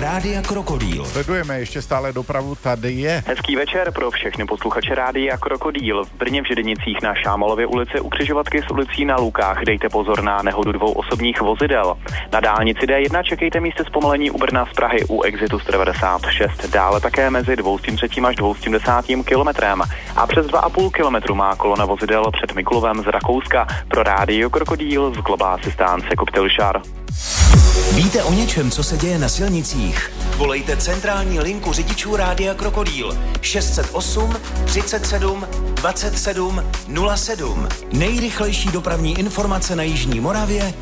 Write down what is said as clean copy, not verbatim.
Rádia Krokodýl. Sledujeme ještě stále dopravu, tady je. Hezký večer pro všechny posluchače Rádia Krokodýl. V Brně v Židenicích na Šámalově ulici u křižovatky s ulicí Na Lukách dejte pozor na nehodu 2 osobních vozidel. Na dálnici D1 čekejte místo zpomalení u Brna z Prahy u exitu 196. Dále také mezi 203. až 210. kilometrem. A přes 2,5 kilometru má kolona vozidel před Mikulovem z Rakouska. Pro Rádio Krokodýl z Globási stánce Koptil Šar. Víte o něčem, co se děje na silnicích? Volejte centrální linku řidičů Rádia Krokodýl 608 37 27 07. Nejrychlejší dopravní informace na jižní Moravě